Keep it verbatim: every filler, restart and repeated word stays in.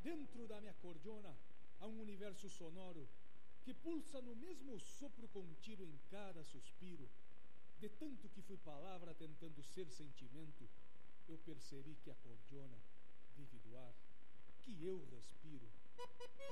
Dentro da minha cordiona há um universo sonoro que pulsa no mesmo sopro contínuo em cada suspiro. De tanto que fui palavra tentando ser sentimento, eu percebi que a cordiona vive do ar que eu respiro.